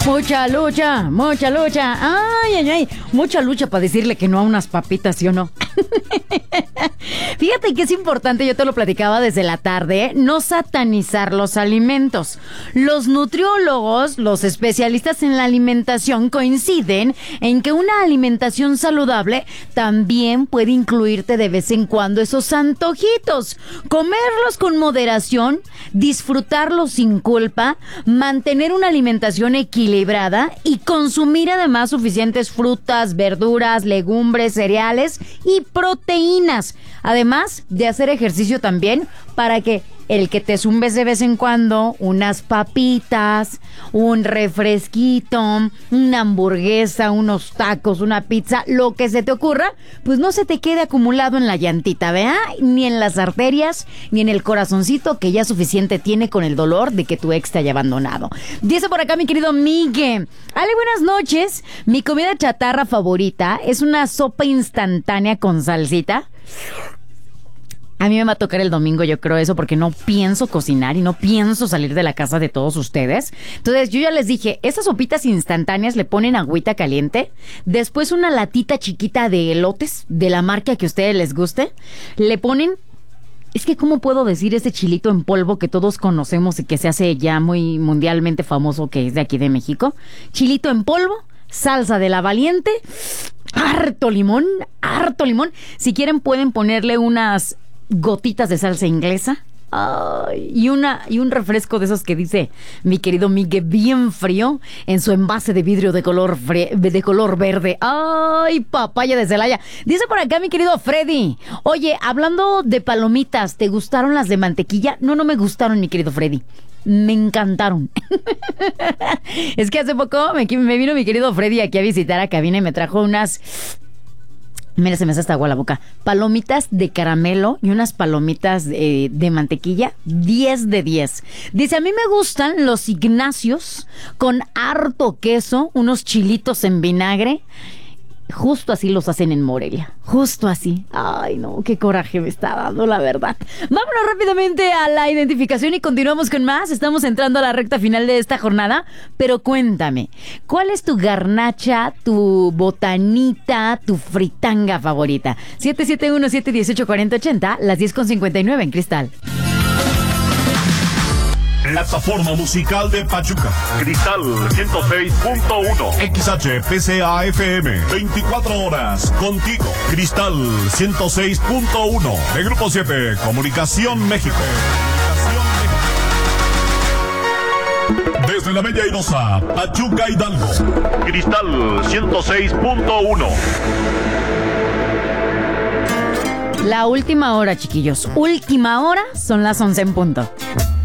Mucha lucha, mucha lucha. Ay, ay, ay. Mucha lucha para decirle que no a unas papitas, ¿sí o no? Fíjate que es importante, yo te lo platicaba desde la tarde, no satanizar los alimentos. Los nutriólogos, los especialistas en la alimentación coinciden en que una alimentación saludable también puede incluirte de vez en cuando esos antojitos. Comerlos con moderación, disfrutarlos sin culpa, mantener una alimentación equilibrada y consumir además suficientes frutas, verduras, legumbres, cereales y proteínas. Además de hacer ejercicio también para que el que te zumbes de vez en cuando unas papitas, un refresquito, una hamburguesa, unos tacos, una pizza, lo que se te ocurra, pues no se te quede acumulado en la llantita, ¿verdad? Ni en las arterias, ni en el corazoncito que ya suficiente tiene con el dolor de que tu ex te haya abandonado. Dice por acá mi querido Miguel: Ale, buenas noches. Mi comida chatarra favorita es una sopa instantánea con salsita. A mí me va a tocar el domingo, yo creo eso, porque no pienso cocinar y no pienso salir de la casa de todos ustedes. Entonces yo ya les dije, esas sopitas instantáneas le ponen agüita caliente, después una latita chiquita de elotes, de la marca que a ustedes les guste, le ponen... Es que, ¿cómo puedo decir ese chilito en polvo que todos conocemos y que se hace ya muy mundialmente famoso, que es de aquí de México? Chilito en polvo, salsa de la Valiente, harto limón. Si quieren pueden ponerle unas gotitas de salsa inglesa. Ay, y un refresco de esos que dice mi querido Miguel, bien frío, en su envase de vidrio de color verde. Ay, papaya de Celaya. Dice por acá mi querido Freddy: oye, hablando de palomitas, ¿te gustaron las de mantequilla? No me gustaron, mi querido Freddy. Me encantaron. Es que hace poco me vino mi querido Freddy aquí a visitar a cabina y me trajo unas... Mira, se me hace hasta agua la boca. Palomitas de caramelo y unas palomitas de mantequilla. 10 de 10. Dice, a mí me gustan los Ignacios con harto queso, unos chilitos en vinagre. Justo así los hacen en Morelia. Justo así. Ay, no, qué coraje me está dando, la verdad. Vámonos rápidamente a la identificación y continuamos con más. Estamos entrando a la recta final de esta jornada. Pero cuéntame, ¿cuál es tu garnacha, tu botanita, tu fritanga favorita? 771-718-4080, las 10:59 en Cristal. Plataforma musical de Pachuca. Cristal 106.1. XHPCA-FM. 24 horas contigo. Cristal 106.1. De Grupo 7. Comunicación México. Desde la Bella Airosa, Pachuca, Hidalgo. Cristal 106.1. La última hora, chiquillos. Última hora, son las 11 en punto.